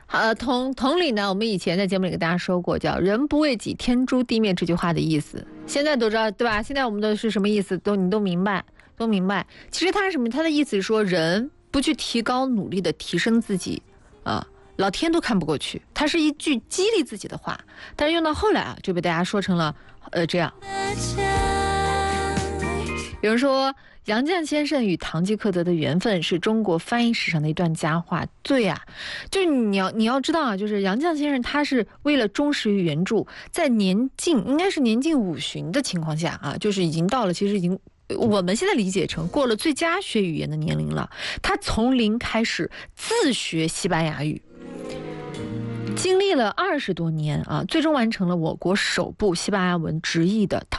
同理呢，我们以前在节目里跟大家说过，叫人不为己，天诛地灭这句话的意思，现在都知道对吧？现在我们的是什么意思，你都明白。其实他是什么？他的意思是说，人不去提高努力的提升自己啊，老天都看不过去。它是一句激励自己的话，但是用到后来啊，就被大家说成了这样。有人说杨绛先生与堂吉诃德的缘分是中国翻译史上的一段佳话。对啊，就是你要知道啊，就是杨绛先生他是为了忠实于原著，在应该是年近50的情况下啊，就是已经到了，其实已经我们现在理解成过了最佳学语言的年龄了。他从零开始自学西班牙语，经历了20多年啊，最终完成了我国首部西班牙文直译的